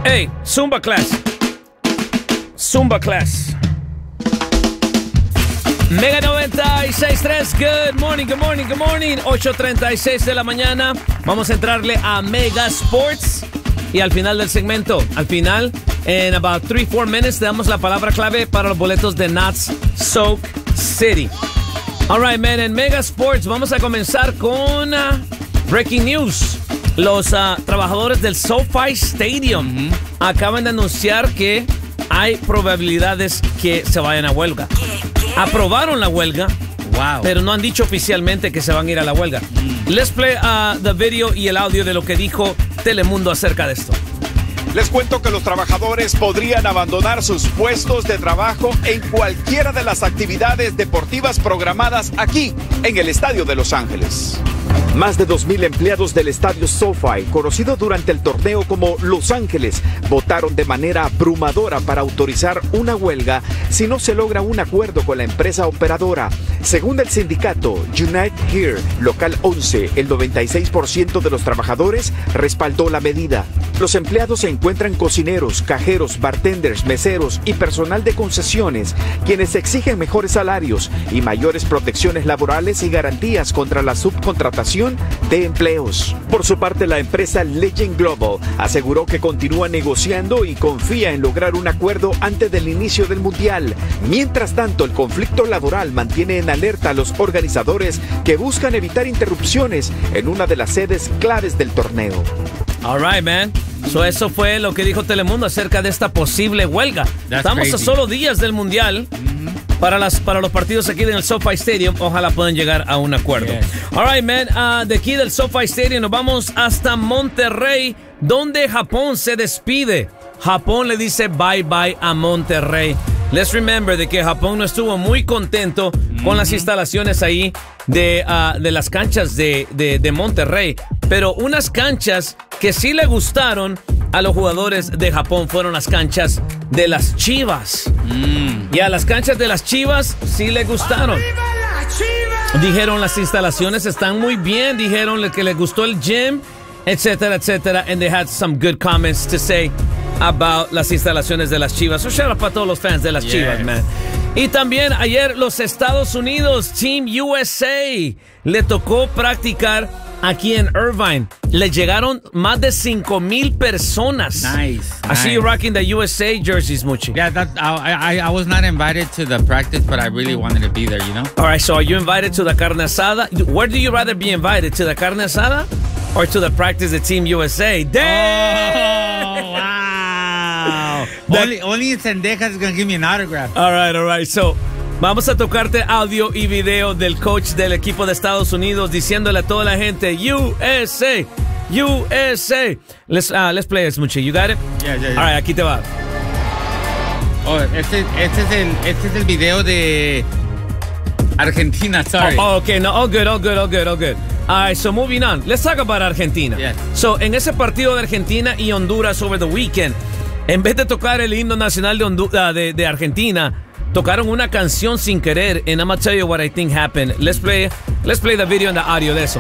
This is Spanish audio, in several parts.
Hey, Zumba class. Zumba class. Mega 96.3, good morning, good morning, good morning. 8:36 de la mañana. Vamos a entrarle a Mega Sports. Y al final del segmento, en about 3-4 minutes, te damos la palabra clave para los boletos de Nats Soak City. All right, man, en Mega Sports vamos a comenzar con breaking news. Los trabajadores del SoFi Stadium acaban de anunciar que hay probabilidades que se vayan a huelga. Aprobaron la huelga, pero no han dicho oficialmente que se van a ir a la huelga. Let's play the video y el audio de lo que dijo Telemundo acerca de esto. Les cuento que los trabajadores podrían abandonar sus puestos de trabajo en cualquiera de las actividades deportivas programadas aquí, en el Estadio de Los Ángeles. Más de 2,000 empleados del estadio SoFi, conocido durante el torneo como Los Ángeles, votaron de manera abrumadora para autorizar una huelga si no se logra un acuerdo con la empresa operadora. Según el sindicato Unite Here, local 11, el 96% de los trabajadores respaldó la medida. Los empleados se encuentran cocineros, cajeros, bartenders, meseros y personal de concesiones, quienes exigen mejores salarios y mayores protecciones laborales y garantías contra la subcontratación de empleos. Por su parte, la empresa Legend Global aseguró que continúa negociando y confía en lograr un acuerdo antes del inicio del Mundial. Mientras tanto, el conflicto laboral mantiene en alerta a los organizadores que buscan evitar interrupciones en una de las sedes claves del torneo. All right, man. So eso fue lo que dijo Telemundo acerca de esta posible huelga. Estamos crazy. A solo días del Mundial. Para los partidos aquí en el SoFi Stadium, ojalá puedan llegar a un acuerdo. Yes. All right, man. De aquí del SoFi Stadium nos vamos hasta Monterrey, donde Japón se despide. Japón le dice bye-bye a Monterrey. Let's remember de que Japón no estuvo muy contento con las instalaciones ahí de las canchas de Monterrey. Pero unas canchas que sí le gustaron a los jugadores de Japón fueron las canchas de las Chivas. Y a las canchas de las Chivas sí le gustaron. Dijeron las instalaciones están muy bien. Dijeron que les gustó el gym, etcétera, etcétera. And they had some good comments to say about las instalaciones de las Chivas. So shout out para todos los fans de las Chivas, man. Y también ayer los Estados Unidos, Team USA, le tocó practicar aquí en Irvine. Le llegaron más de 5,000 personas. Nice. I see you rocking the USA jerseys, Muchi. Yeah, I was not invited to the practice, but I really wanted to be there, you know? All right, so are you invited to the carne asada? Where do you rather be invited? To the carne asada or to the practice of Team USA? Damn! Oh, wow. Only Sendejas is going to give me an autograph. All right. So, vamos a tocarte audio y video del coach del equipo de Estados Unidos diciéndole a toda la gente, USA, USA. Let's play this, Muchi. You got it? Yeah. All right, aquí te va. Oh, este es el video de Argentina, sorry. Oh, okay, no, all good. All right, so moving on. Let's talk about Argentina. Yes. So, en ese partido de Argentina y Honduras over the weekend, en vez de tocar el himno nacional de Argentina, tocaron una canción sin querer, and I'm gonna tell you what I think happened. Let's play the video and the audio de eso.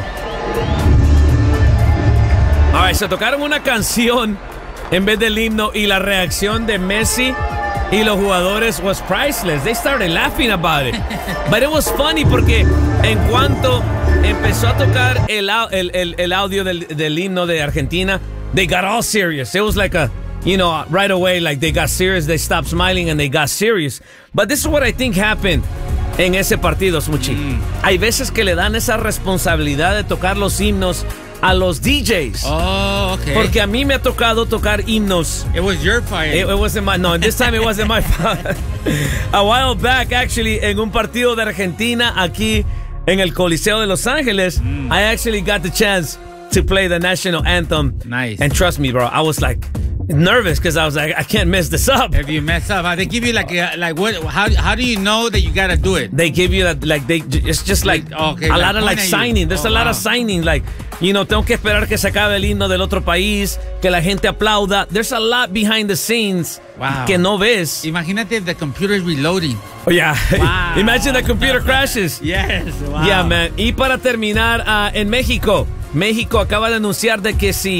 All right, so tocaron una canción en vez del himno y la reacción de Messi y los jugadores was priceless. They started laughing about it. But it was funny porque en cuanto empezó a tocar el audio del himno de Argentina, they got all serious. It was like right away, like they got serious, they stopped smiling and they got serious. But this is what I think happened en ese partido, Smuchi. Hay veces que le dan esa responsabilidad de tocar los himnos a los DJs. Oh, okay. Porque a mí me ha tocado tocar himnos. It was your fault. It wasn't my, no, this time it wasn't my fault. A while back, actually, en un partido de Argentina aquí en el Coliseo de Los Ángeles, I actually got the chance to play the national anthem. Nice. And trust me, bro, I was like nervous because I was like, I can't mess this up. If you mess up, they give you like what? How do you know that you gotta do it? They give you that, like, it's just like okay, a lot of like signing. There's a lot of signing, like, tengo que esperar que se acabe el himno del otro país, que la gente aplauda. There's a lot behind the scenes que no ves. Imagínate if the computer is reloading. Oh, yeah. Wow. Imagine the computer crashes. Yes, wow. Yeah, man. Y para terminar, en México acaba de anunciar de que si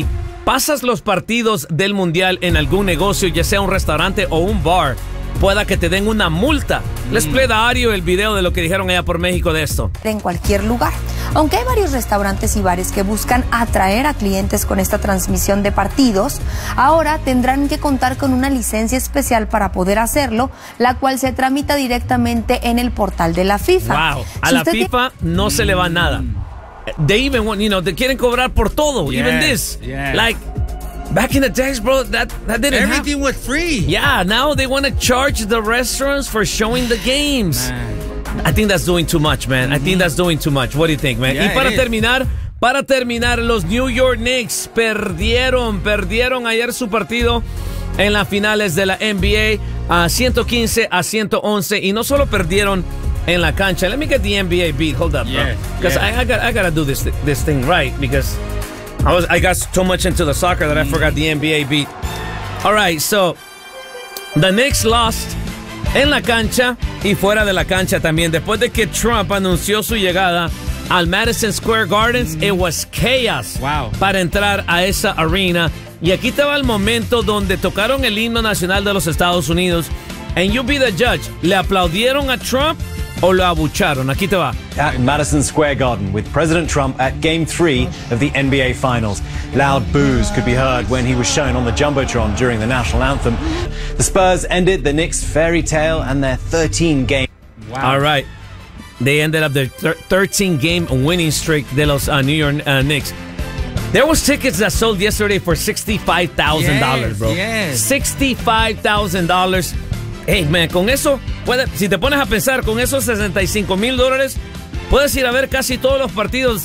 pasas los partidos del Mundial en algún negocio, ya sea un restaurante o un bar, pueda que te den una multa. Les play a Ario el video de lo que dijeron allá por México de esto. En cualquier lugar. Aunque hay varios restaurantes y bares que buscan atraer a clientes con esta transmisión de partidos, ahora tendrán que contar con una licencia especial para poder hacerlo, la cual se tramita directamente en el portal de la FIFA. Wow. A la FIFA no se le va nada. They even want, te quieren cobrar por todo. Yes, even this. yes. Like, back in the days, bro, that didn't happen. Everything was free. Yeah, now they want to charge the restaurants for showing the games. Man. I think that's doing too much, man. I think that's doing too much. What do you think, man? Yeah, y para terminar, los New York Knicks perdieron ayer su partido en las finales de la NBA a 115-111. Y no solo perdieron en la cancha. Let me get the NBA beat. Hold up, bro. Because I gotta do this thing right, because I got so much into the soccer that I forgot the NBA beat. All right, so the Knicks lost en la cancha y fuera de la cancha también. Después de que Trump anunció su llegada al Madison Square Gardens, it was chaos para entrar a esa arena. Y aquí te va el momento donde tocaron el himno nacional de los Estados Unidos. And you be the judge. ¿Le aplaudieron a Trump o lo abucharon? Aquí te va. At Madison Square Garden with President Trump at Game 3 of the NBA Finals. Loud boos could be heard when he was shown on the Jumbotron during the national anthem. The Spurs ended the Knicks' fairy tale and their 13-game... Wow. All right. They ended up their 13-game winning streak de los New York Knicks. There was tickets that sold yesterday for $65,000, bro. Yes. $65,000. Hey, man, con eso, si te pones a pensar, con esos $65,000, puedes ir a ver casi todos los partidos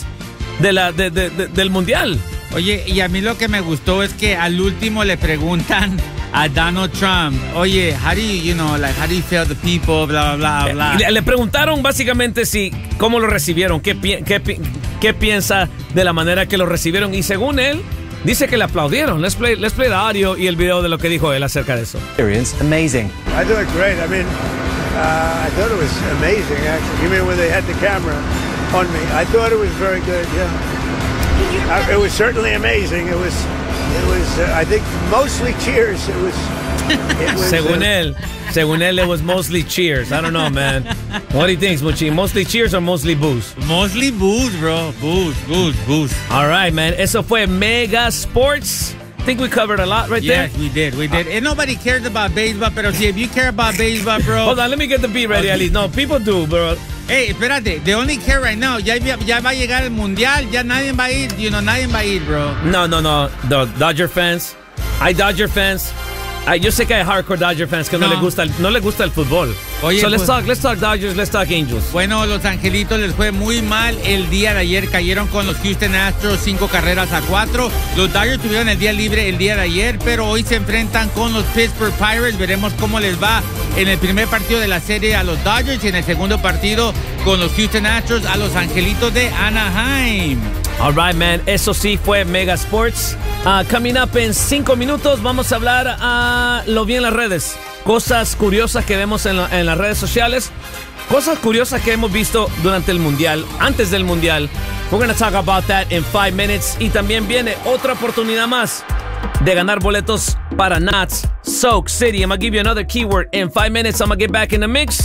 del Mundial. Oye, y a mí lo que me gustó es que al último le preguntan a Donald Trump, oye, how do you feel the people, bla, bla, bla, bla. Le preguntaron básicamente cómo lo recibieron, qué piensa de la manera que lo recibieron, y según él, dice que le aplaudieron. Let's play the audio y el video de lo que dijo él acerca de eso. Amazing. I thought it great. I mean, I thought it was amazing, actually. You mean when they had the camera on me? I thought it was very good, yeah. It was certainly amazing. It was I think, mostly cheers. It was Según él, it was mostly cheers. I don't know, man. What do you think, Smoochie? Mostly cheers or mostly booze? Mostly booze, bro. Booze. All right, man. Eso fue Mega Sports. I think we covered a lot right there. Yes, we did. And nobody cares about baseball, pero if you care about baseball, bro. Hold on, let me get the beat ready, at least. No, people do, bro. Hey, espérate. They only care right now. Ya va a llegar el Mundial. Ya nadie va a ir. Nadie va a ir, bro. No. The Dodger fans. Hay Dodger fans. Yo sé que hay hardcore Dodger fans que no les gusta el fútbol. Oye, so let's talk Dodgers, let's talk Angels. Bueno, los Angelitos les fue muy mal el día de ayer. Cayeron con los Houston Astros 5-4. Los Dodgers tuvieron el día libre el día de ayer, pero hoy se enfrentan con los Pittsburgh Pirates. Veremos cómo les va en el primer partido de la serie a los Dodgers y en el segundo partido con los Houston Astros a los Angelitos de Anaheim. All right, man. Eso sí fue Mega Sports. Coming up en 5 minutos vamos a hablar lo vi en las redes. Cosas curiosas que vemos en las redes sociales. Cosas curiosas que hemos visto durante el Mundial, antes del Mundial. We're going to talk about that in 5 minutes. Y también viene otra oportunidad más de ganar boletos para Knott's Soak City. I'm going to give you another keyword in 5 minutes. I'm going to get back in the mix.